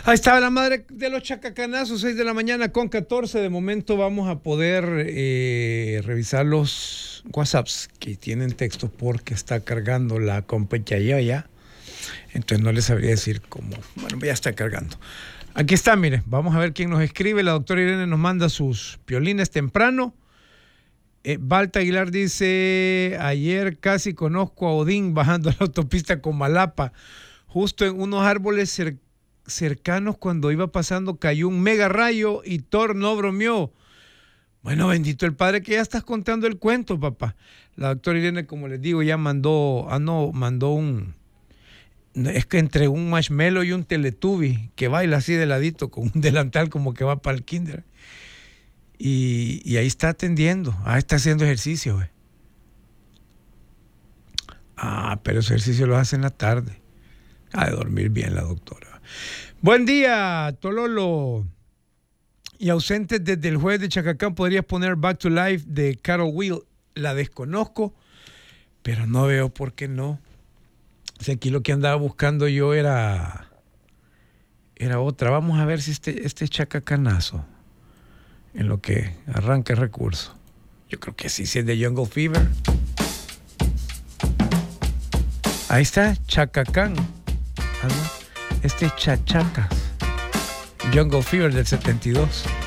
Ahí estaba la madre de los chacacanazos, 6 de la mañana con 14. De momento vamos a poder revisar los WhatsApps que tienen texto porque está cargando la compañía ya. Entonces no les sabría decir cómo. Bueno, ya está cargando. Aquí está, mire, vamos a ver quién nos escribe. La doctora Irene nos manda sus piolines temprano. Balta Aguilar dice: ayer casi conozco a Odín bajando la autopista con Malapa. Justo en unos árboles cercanos, cuando iba pasando, cayó un mega rayo y Thor no bromeó. Bueno, bendito el Padre que ya estás contando el cuento, papá. La doctora Irene, como les digo, ya mandó un... Es que entre un marshmallow y un Teletubby que baila así de ladito con un delantal como que va para el kinder. Y ahí está atendiendo. Está haciendo ejercicio, güey. Pero ese ejercicio lo hace en la tarde. De dormir bien la doctora. Buen día, Tololo. Y ausentes desde el jueves de Chacacán, ¿podrías poner Back to Life de Carol Will? La desconozco, pero no veo por qué no. O sea, aquí lo que andaba buscando yo era otra. Vamos a ver si este chacacanazo, en lo que arranca el recurso. Yo creo que sí, si es de Jungle Fever. Ahí está, Chacacán. No, este es Chachacas. Jungle Fever del 72.